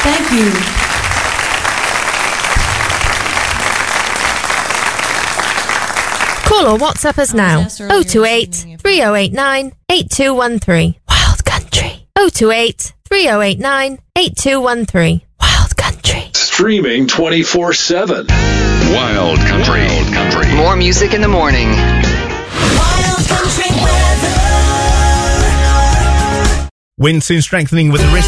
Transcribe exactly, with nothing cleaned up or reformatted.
Thank you. Call or WhatsApp us now. oh two eight, three oh eight nine, eight two one three. Wild Country. oh two eight, three oh eight nine, eight two one three. Wild Country. Streaming twenty-four seven. Wild Country. Wild Country. More music in the morning. Wild Country weather. Wind soon strengthening with a risk